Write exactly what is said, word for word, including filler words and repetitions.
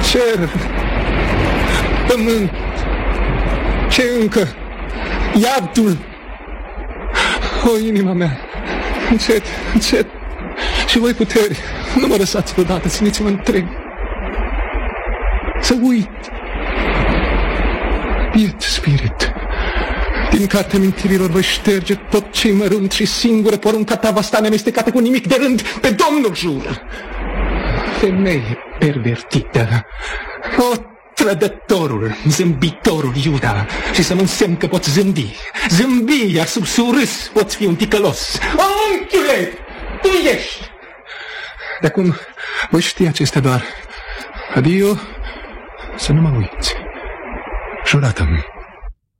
cer, pământ, ce încă, iadul. O, inima mea, încet, încet, și voi puteri, nu mă lăsați vreodată, țineți-mă întreg. Să uit. Biet spirit, din cartea mintirilor voi șterge tot ce-i mărunt și singură porunca ta va sta neamestecată cu nimic de rând, pe Domnul jur. Femeie pervertită, o, trădătorul, zâmbitorul Iuda, și să mă însemn că poți zâmbi, zâmbi, iar sub surâs poți fi un ticălos. O, unchiule, tu ești! De acum voi ști acestea doar. Adio, să nu mă uiți. Jurată-mi.